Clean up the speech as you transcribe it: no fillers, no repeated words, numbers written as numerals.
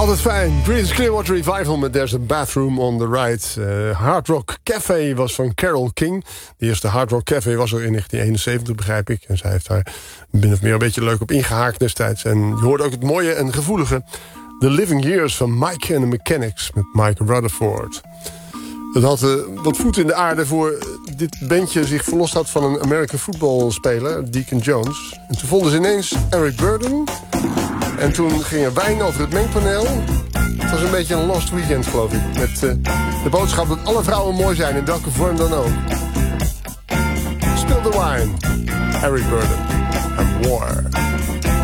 Altijd fijn. Creedence Clearwater Revival met There's a Bathroom on the Right. Hard Rock Café was van Carole King. De eerste Hard Rock Café was er in 1971, begrijp ik. En zij heeft daar min of meer een beetje leuk op ingehaakt destijds. En je hoort ook het mooie en gevoelige The Living Years van Mike and the Mechanics met Mike Rutherford. Het had wat voet in de aarde voor dit bandje zich verlost had van een American voetbalspeler, Deacon Jones. En toen vonden ze ineens Eric Burdon. En toen ging er wijn over het mengpaneel. Het was een beetje een lost weekend, geloof ik. Met de boodschap dat alle vrouwen mooi zijn, in welke vorm dan ook. Spill the wine. Eric Burdon. And War.